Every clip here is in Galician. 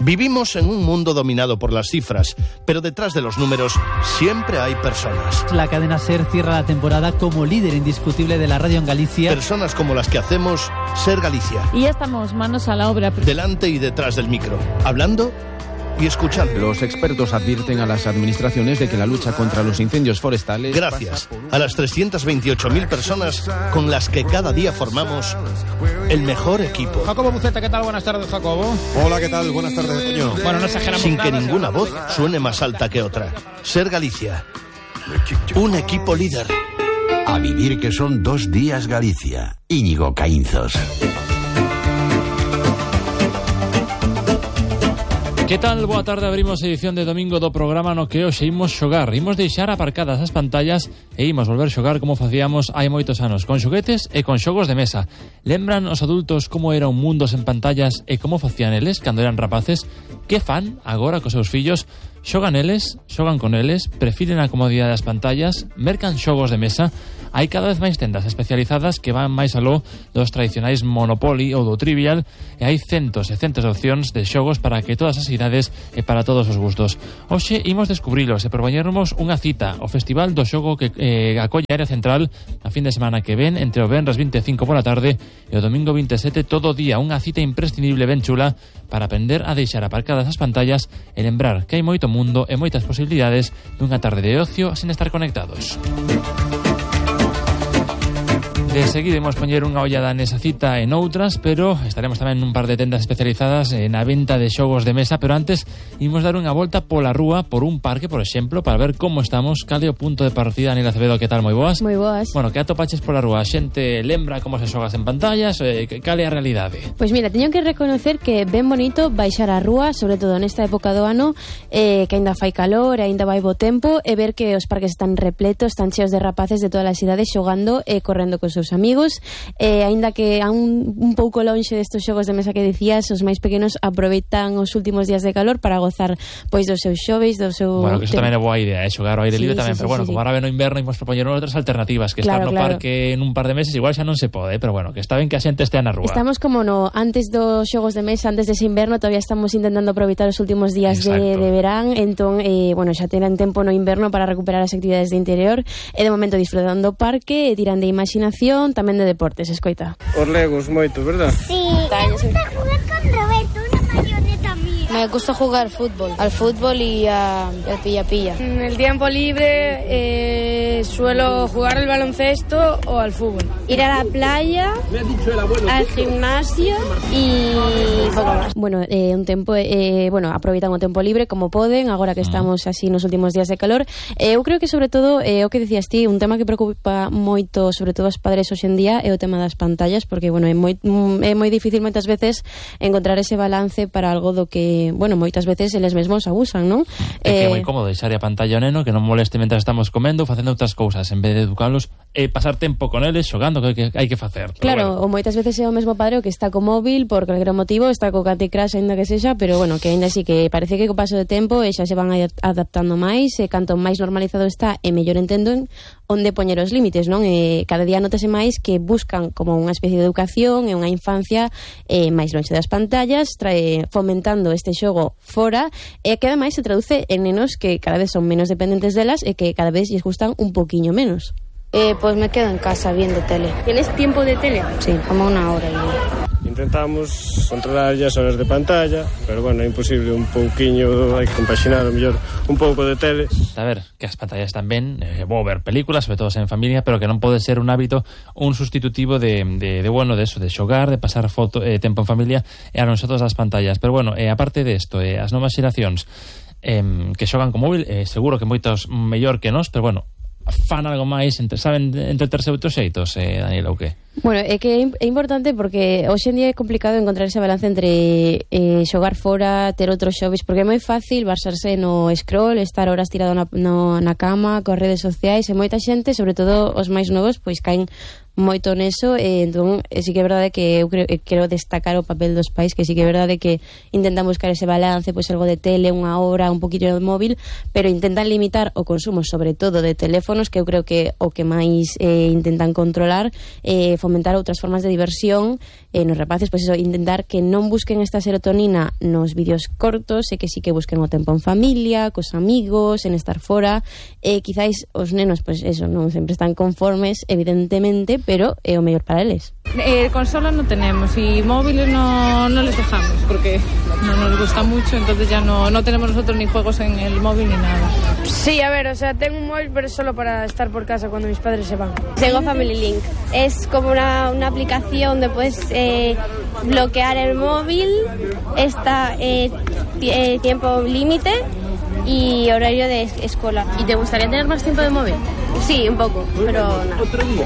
Vivimos en un mundo dominado por las cifras, pero detrás de los números siempre hay personas. La cadena SER cierra la temporada como líder indiscutible de la radio en Galicia. Personas como las que hacemos SER Galicia. Y ya estamos manos a la obra. Delante y detrás del micro, hablando y escuchando. Los expertos advierten a las administraciones de que la lucha contra los incendios forestales... Gracias a las 328.000 personas con las que cada día formamos el mejor equipo. Jacobo Buceta, ¿qué tal? Buenas tardes, Jacobo. Hola, ¿qué tal? Buenas tardes, Toño. Bueno, no exageramos Sin nada, que ninguna voz suene más alta que otra. SER Galicia. Un equipo líder. A vivir que son 2 días Galicia. Íñigo Caínzos. Que tal? Boa tarde, abrimos edición de domingo do programa no que hoxe imos xogar. Imos deixar aparcadas as pantallas e imos volver xogar como facíamos hai moitos anos, con xoguetes e con xogos de mesa. Lembran os adultos como era un mundo sen pantallas e como facían eles cando eran rapaces? Que fan agora cos seus fillos? Xogan eles, xogan con eles, prefiren a comodidade das pantallas, mercan xogos de mesa. Hai cada vez máis tendas especializadas que van máis aló dos tradicionais Monopoly ou do Trivial e hai centos e centos de opcións de xogos para que todas as idades e para todos os gustos. Hoxe imos descubrilos e propoñernos unha cita, o Festival do Xogo que acolle a Área Central a fin de semana que ven entre o venres 25 pola tarde e o domingo 27 todo o día, unha cita imprescindible ben chula para aprender a deixar aparcadas as pantallas e lembrar que hai moito mundo e moitas posibilidades dunha tarde de ocio sin estar conectados. De seguida imos poñer unha ollada nesa cita e noutras, pero estaremos tamén nun par de tendas especializadas na venta de xogos de mesa, pero antes imos dar unha volta pola rúa, por un parque, por exemplo, para ver como estamos. Cale o punto de partida, Anil Acevedo, que tal? Moi boas? Moi boas. Bueno, que atopaches pola rúa? A xente lembra como se xogas en pantallas? Cale a realidade? Pois mira, teño que reconocer que ben bonito baixar a rúa, sobre todo nesta época do ano, que aínda fai calor, aínda vai bo tempo, e ver que os parques están repletos, están cheos de rapaces de todas as idades xogando e correndo cos seus amigos, aínda que a un pouco lonxe destes xogos de mesa que dicías, os máis pequenos aproveitan os últimos días de calor para gozar pois dos seus xoves, do seu... Bueno, que iso tamén é boa idea, xogar ao aire libre tamén, pero bueno, como ahora ven o inverno imos propoñer outras alternativas, que estar no parque en un par de meses igual xa non se pode, pero bueno, que está ben que a xente estea na rúa. Estamos como no antes dos xogos de mesa, antes dese inverno, todavía estamos intentando aproveitar os últimos días de verán, entón, bueno, xa terán tempo no inverno para recuperar as actividades de interior e de momento disfrutando do parque, tiran de imaginación, tamén de deportes, escoita. Os legos moito, verdad? Sí, me gusta jugar con Roberto, una marioneta mía. Me gusta jugar fútbol, al fútbol y al pilla-pilla. En el tiempo libre suelo jugar al baloncesto o al fútbol. Ir a la playa, al gimnasio y poco más. Bueno, un tempo, bueno, aproveitan o tempo libre como poden, agora que estamos así nos últimos días de calor. Eu creo que sobre todo, o que dicías ti, un tema que preocupa moito, sobre todo os padres hoxe en día, é o tema das pantallas, porque, bueno, é moi difícil moitas veces encontrar ese balance para algo do que, bueno, moitas veces eles mesmos abusan, non? É que é moi cómodo deixar a pantalla ao neno que non moleste mentre estamos comendo, facendo outras cousas, en vez de educalos e pasar tempo con eles xogando, que hai que facer. Claro, bueno. Ou moitas veces é o mesmo padre o que está co móvil por calquera motivo, está co Candy Crush, ainda que sexa, pero bueno, que ainda así que parece que co paso de tempo xa se van adaptando máis, e canto máis normalizado está e mellor entenden onde poñer os límites, non? Cada día notase máis que buscan como unha especie de educación e unha infancia máis lonxe das pantallas, fomentando este xogo fora, e que ademais se traduce en nenos que cada vez son menos dependentes delas e que cada vez lles gustan un poquinho menos. Pues me quedo en casa viendo tele. ¿Tienes tiempo de tele? Sí, como 1 hora y media. Intentamos controlar as horas de pantalla, pero bueno, é imposible, un pouquiño, hai que compaxinar o mellor un pouco de tele. A ver, que as pantallas tamén, vou ver películas, sobre todo en familia, pero que non pode ser un hábito, un sustitutivo de bueno, de eso, de xogar, de pasar tempo en familia e a nosotros as pantallas. Pero bueno, aparte de isto, as novas xeracións que xogan con móvil, seguro que moitos mellor que nós, pero bueno, fan algo máis, saben entreterse outros xeitos, Daniel, ou que? Bueno, é que é importante porque hoxe en día é complicado encontrar ese balance entre xogar fora, ter outros xoves, porque é moi fácil basarse no scroll, estar horas tirado na cama, coas redes sociais, e moita xente, sobre todo os máis novos, pois caen moito neso, entón sí que é verdade que eu quero destacar o papel dos pais, que sí que é verdade que intentan buscar ese balance, pois algo de tele, 1 hora, un poquillo de móvil, pero intentan limitar o consumo, sobre todo de teléfonos, que eu creo que o que máis intentan controlar, fomentar outras formas de diversión nos rapaces, pois eso, intentar que non busquen esta serotonina nos vídeos cortos, e que sí que busquen o tempo en familia, cos amigos, en estar fora, e quizáis os nenos, pois eso, non sempre están conformes, evidentemente, pero é o mellor para eles. Consola no tenemos y móviles no les dejamos porque no nos gusta mucho, entonces ya no tenemos nosotros ni juegos en el móvil ni nada. Sí, a ver, o sea, tengo un móvil pero es solo para estar por casa cuando mis padres se van. Tengo Family Link. Es como una aplicación donde puedes bloquear el móvil, tiempo límite y horario de escuela. ¿Y te gustaría tener más tiempo de móvil? Sí, un poco, pero no.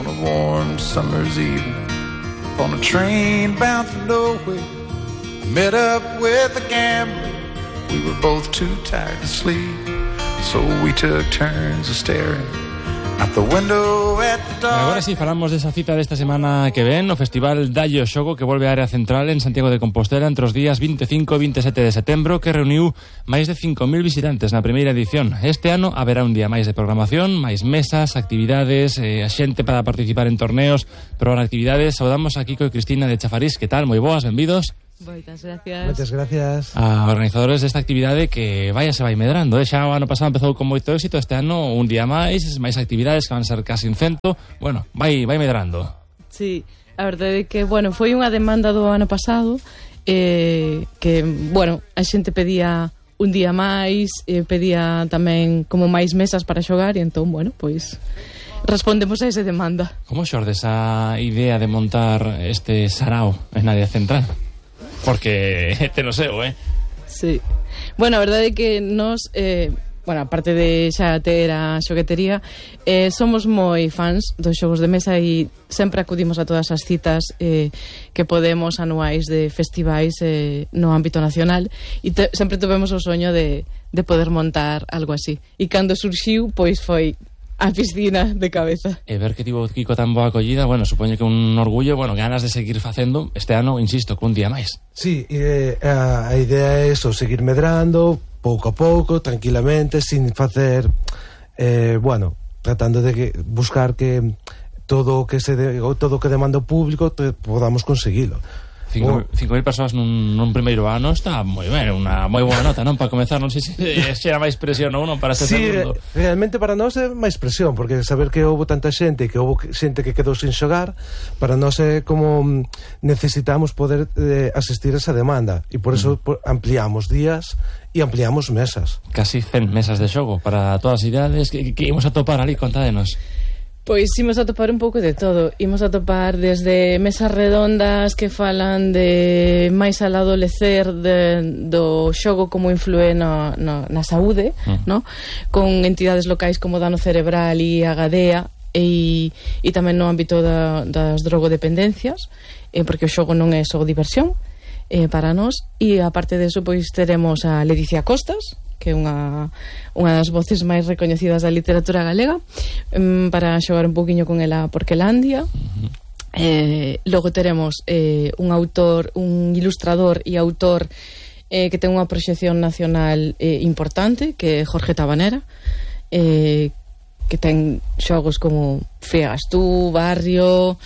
On a train bound for nowhere, met up with a gambler. We were both too tired to sleep, so we took turns of staring out the window at the dark. Agora sí, falamos desa cita desta semana que ven, o Festival Dallo Xogo, que volve á área central en Santiago de Compostela entre os días 25 e 27 de setembro, que reuniu máis de 5.000 visitantes na primeira edición. Este ano haberá un día máis de programación, máis mesas, actividades, a xente para participar en torneos, probar actividades. Saudamos a Kiko e Cristina de Chafarís. Que tal? Moi boas, benvidos. Moitas gracias. Moitas gracias. A organizadores desta actividade que se vai medrando. Xa o ano pasado empezou con moito éxito, este ano un día máis actividades que van a ser casi un 100. Bueno, vai medrando. Sí, a verdade é que, bueno, foi unha demanda do ano pasado que, bueno, a xente pedía un día máis, pedía tamén como máis mesas para xogar e entón, bueno, pois respondemos a esa demanda. Como xorde esa idea de montar este sarao en área central? Porque te no seu, Sí. Bueno, a verdade é que nos, aparte de xa ter a xoguetería, somos moi fans dos xogos de mesa e sempre acudimos a todas as citas que podemos anuais de festivais no ámbito nacional e sempre tuvemos o soño de poder montar algo así. E cando surxiu, pois foi a piscina de cabeza. E ver que tivo Kiko tan boa acollida, bueno, supoño que un orgullo, bueno, ganas de seguir facendo este ano, insisto, cun día máis. Sí, a idea é eso, seguir medrando, pouco a pouco, tranquilamente, sin facer, tratando de buscar que todo o que demanda o público podamos conseguilo. 5.000 persoas nun primeiro ano está moi ben, unha moi boa nota, non? Para comezar, non sei se xera máis presión ou non para este segundo. Realmente para nós é máis presión, porque saber que houve tanta xente, que houve xente que quedou sin xogar, para nós é como necesitamos poder asistir a esa demanda, e por eso ampliamos días e ampliamos mesas. Casi 100 mesas de xogo para todas as idades. Que imos a topar ali, contádenos. Pois imos a topar un pouco de todo. Imos a topar desde mesas redondas que falan de máis al adolecer do xogo como influe na saúde, ¿no? Con entidades locais como Dano Cerebral e a Gadea e tamén no ámbito das drogodependencias, porque o xogo non é só diversión para nós. E aparte deso, pois teremos a Leticia Costas, que é unha das voces máis recoñecidas da literatura galega, para xogar un poquinho con ela Porquelandia. Logo teremos un ilustrador e autor que ten unha proxección nacional importante, que é Jorge Tabanera, que ten xogos como Feas tú, Barrio,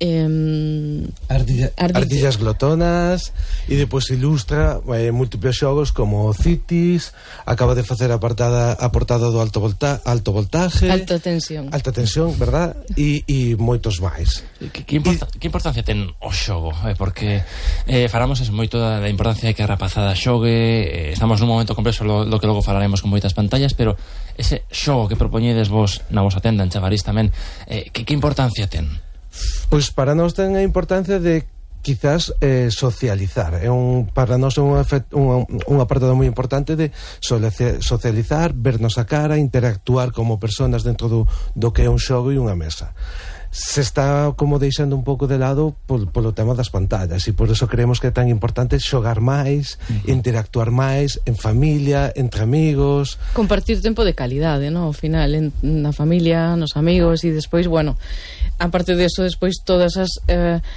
Ardillas glotonas, e depois ilustra múltiples xogos como Cities, acaba de facer a portada do alto voltaje, alta tensión, verdad? E moitos máis. Que importancia ten o xogo? Porque falamos moito da importancia de que a rapazada xogue, estamos nun momento complexo do que logo falaremos con moitas pantallas, pero ese xogo que propoñedes vos na vosa tenda en Chavarís tamén, que importancia ten? Pois para nós ten a importancia de quizás socializar. Para nós é un apartado moi importante de socializar, vernos a cara, interactuar como personas dentro do que é un xogo e unha mesa. Se está como deixando un pouco de lado polo tema das pantallas, e por eso creemos que é tan importante xogar máis, interactuar máis en familia, entre amigos, compartir tempo de calidade, ¿no? Ao final, na familia, nos amigos, e despois, bueno, aparte de eso, despois todas as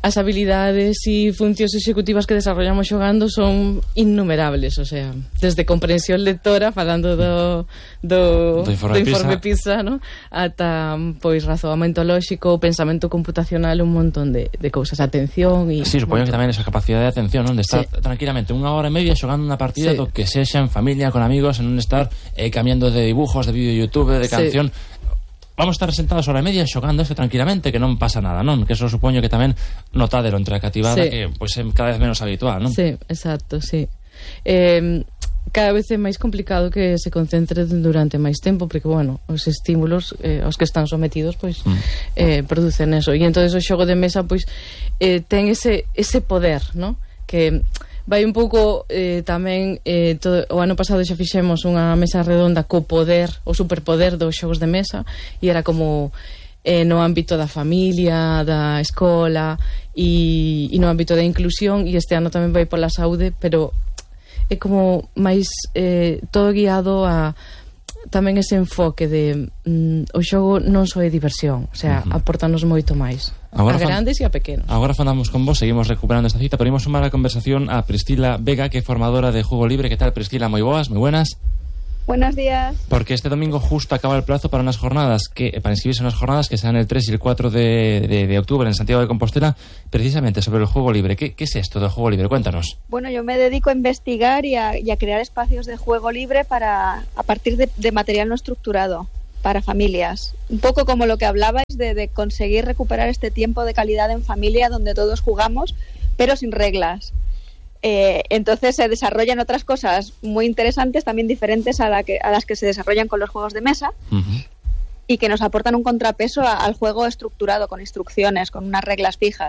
as habilidades e funcións executivas que desarrollamos xogando son innumerables, o sea, desde comprensión lectora, falando do informe PISA, ¿no? Ata, pois, razoamento lóxico, pensamento computacional, un montón de cousas, atención e... Sí, supoño que tamén esa capacidade de atención, non? De estar tranquilamente unha hora e media xogando unha partida do que sexa en familia, con amigos, en non estar cambiando de dibujos, de vídeo de YouTube, de canción... Vamos a estar sentados hora e media xogando isto tranquilamente, que non pasa nada, non? Que eso supoño que tamén notadero entre a cativada, que pois é cada vez menos habitual, non? Sí, exacto, sí. Cada vez é máis complicado que se concentre durante máis tempo, porque, bueno, os estímulos aos que están sometidos, pois, producen eso. E entonces o xogo de mesa, pois, ten ese poder, non? Que... vai un pouco tamén o ano pasado xa fixemos unha mesa redonda co poder, o superpoder dos xogos de mesa, e era como no ámbito da familia, da escola e no ámbito da inclusión, e este ano tamén vai pola saúde, pero é como máis todo guiado a tamén ese enfoque de o xogo non só é diversión, o sea, aportanos moito máis agora a grandes e a pequenos. Agora falamos con vos, seguimos recuperando esta cita, pero imos sumar a conversación a Priscila Vega, que é formadora de Juego Libre. Que tal, Priscila? Moi boas, moi buenas. Buenos días. Porque este domingo justo acaba el plazo para unas jornadas, para inscribirse en unas jornadas que serán el 3 y el 4 de octubre en Santiago de Compostela, precisamente sobre el juego libre. ¿Qué es esto del juego libre? Cuéntanos. Bueno, yo me dedico a investigar y a crear espacios de juego libre a partir de material no estructurado para familias. Un poco como lo que hablabais de conseguir recuperar este tiempo de calidad en familia donde todos jugamos, pero sin reglas. Entonces se desarrollan otras cosas muy interesantes, también diferentes a las que se desarrollan con los juegos de mesa, y que nos aportan un contrapeso al juego estructurado, con instrucciones, con unas reglas fijas.